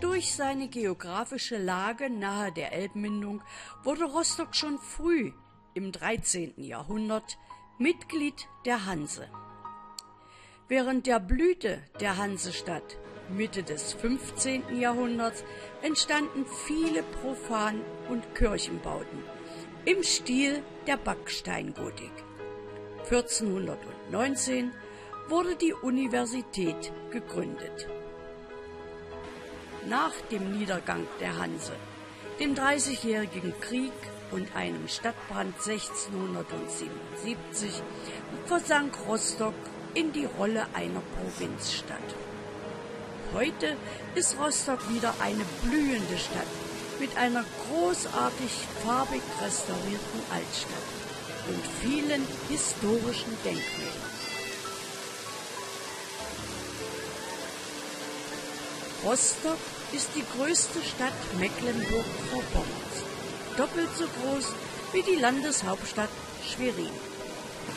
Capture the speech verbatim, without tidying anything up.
Durch seine geografische Lage nahe der Elbmündung wurde Rostock schon früh im dreizehnten Jahrhundert Mitglied der Hanse. Während der Blüte der Hansestadt Mitte des fünfzehnten Jahrhunderts entstanden viele Profan- und Kirchenbauten im Stil der Backsteingotik. vierzehnhundertneunzehn wurde die Universität gegründet. Nach dem Niedergang der Hanse, dem Dreißigjährigen Krieg und einem Stadtbrand sechzehnhundertsiebenundsiebzig versank Rostock in die Rolle einer Provinzstadt. Heute ist Rostock wieder eine blühende Stadt mit einer großartig farbig restaurierten Altstadt und vielen historischen Denkmälern. Rostock ist die größte Stadt Mecklenburg-Vorpommerns, doppelt so groß wie die Landeshauptstadt Schwerin.